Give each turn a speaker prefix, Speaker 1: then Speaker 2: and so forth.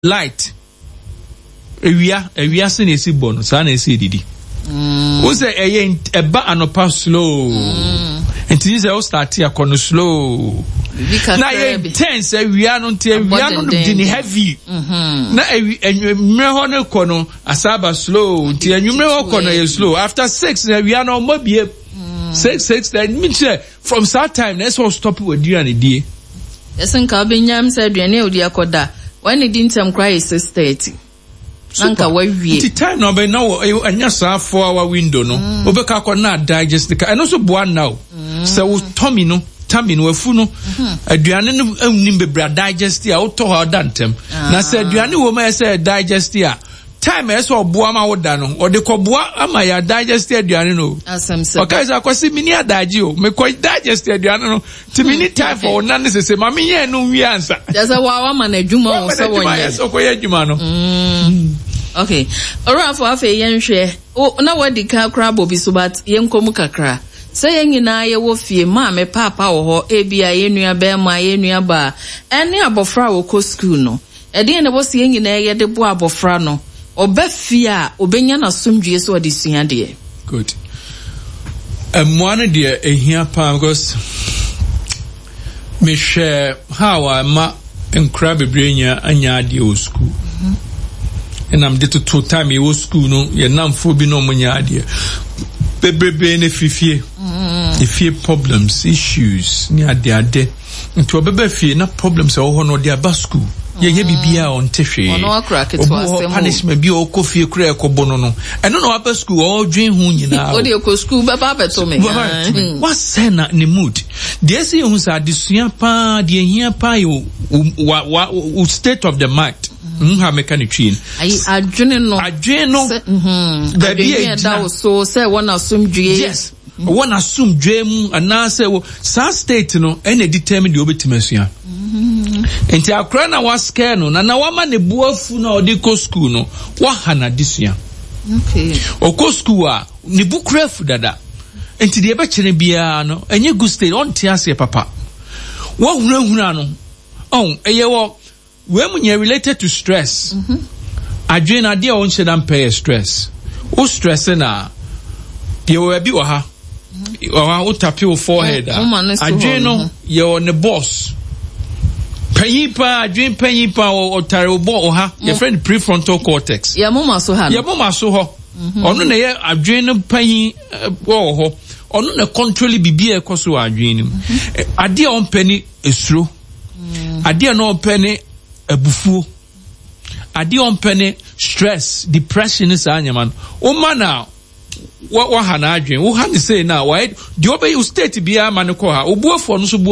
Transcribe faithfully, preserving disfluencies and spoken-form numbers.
Speaker 1: light ewia ewia se na esi bono sa na esi didi mm wo say eye eba anopa slow mm enti say o start akono slow na ye tense ewia no nte ewia no di ni heavy mhm na enwumre ho ne kono asaba slow nti enwumre ho kono ye slow after six na ewia no mo bie six six then me say from that time let's all stop with you and die
Speaker 2: esen ka benyam say aduane odi akoda when it didn't time cry six thirty nanka wawie
Speaker 1: the time no be now anya sa four hour window no obeka akona digest ka eno so boa now say wo tummy no tummy no afu no aduane no anim bebra digest ya wo to ho dantem na say aduane wo ma say digest ya time eso oboa ma woda no ode koboa ama ya digest aduane no
Speaker 2: asem se
Speaker 1: okay so akwasi mini adaji o me ko digest aduane no ti mini time for na ne se ma me ye no wi ansa
Speaker 2: just wa wa ma na adwuma o so wonye
Speaker 1: so ko ye adwuma no
Speaker 2: okay ora for afa yenhwe na wadi ka kra bobi so but yenkomu kakra say yen nyina ye wo fie ma me papa wo ho ebia ye nua be ma ye nua ba ene abofra wo ko school no e de ne bo se yen nyina ye de bo abofra no obafia obenya na somdue so odi sua de
Speaker 1: good um one de ehia pa because me share how I ma enkra bebrenya anya de o school and I'm did to time e school no ye namfo bi no munya de bebrebe ne fifie ifie problems issues ni ade ade nti obebe fie na problems e wo ho no de aba school ye ye bibia on tehwe
Speaker 2: ono akra ketwa asem
Speaker 1: punishment bi o kofie kura e kobono no eno no aba school o dwen hu nyina
Speaker 2: o de ko school baba beto me
Speaker 1: what say na ni mood de say hu sa adesua pa de hia pa yo state of the mind ha mechanic
Speaker 2: ai adwene no
Speaker 1: adwene no
Speaker 2: mhm da bi da so say wona asumdue
Speaker 1: yes wona asumdue mu ana say sa state no ene determine de obetimasuya enti akra na wa scare no na na wa ma ne buafu na odi ko school no wa hana disua
Speaker 2: okay
Speaker 1: oko school a ne bukrafu dada enti de ebe kire bia no enye good state on tiase papa wa hunahuna no on eye wo we munye related to stress mhm adwene na de on shedam pay stress o stress na de we bi wo ha o o tap your forehead adwene no ye on the boss Payipa, dream payipa or terrible or ha, your friend prefrontal cortex.
Speaker 2: Ya mama so ha.
Speaker 1: Ya mama so ho. Ono na ye adwene payi wo ho. Ono na control bibia ekoso adwene mu. Ade on pani esuro. Ade na on pani abufuo. Ade on pani stress, depression is anyama. O mana wa wa ha na adwene. Wo ha ni say na why the obey you state bia man ko ha. Obuafo no so